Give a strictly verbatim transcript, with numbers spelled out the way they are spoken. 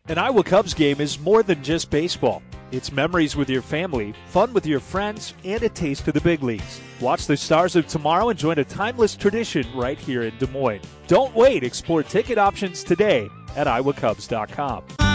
An Iowa Cubs game is more than just baseball. It's memories with your family, fun with your friends, and a taste of the big leagues. Watch the Stars of Tomorrow and join a timeless tradition right here in Des Moines. Don't wait. Explore ticket options today at iowa cubs dot com.